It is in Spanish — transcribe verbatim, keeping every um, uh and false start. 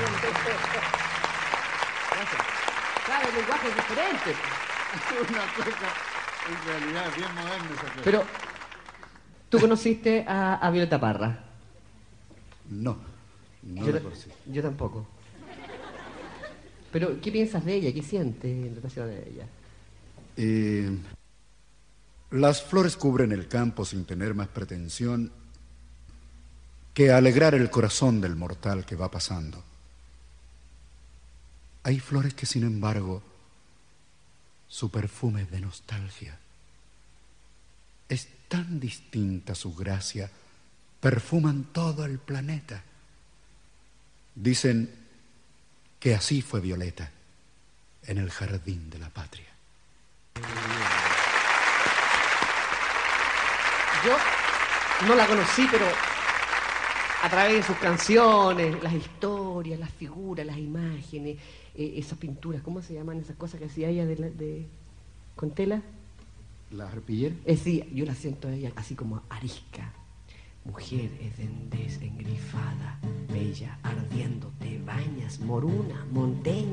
Gracias. Claro, el lenguaje es diferente. Es una cosa, en realidad, bien moderna esa cosa. Pero, ¿tú conociste a, a Violeta Parra? No, no yo, de por sí. Yo tampoco. Pero, ¿qué piensas de ella? ¿Qué sientes en relación a ella? Eh, las flores cubren el campo sin tener más pretensión que alegrar el corazón del mortal que va pasando. Hay flores que, sin embargo, su perfume es de nostalgia. Es tan distinta su gracia, perfuman todo el planeta. Dicen que así fue Violeta en el jardín de la patria. Yo no la conocí, pero a través de sus canciones, las historias, las figuras, las imágenes, eh, esas pinturas, ¿cómo se llaman esas cosas que hacía ella de, la, de con tela? ¿La arpillera? Eh, sí, yo la siento a ella así como arisca. Mujer edendez engrifada, bella, ardiendo, te bañas, moruna, monteña.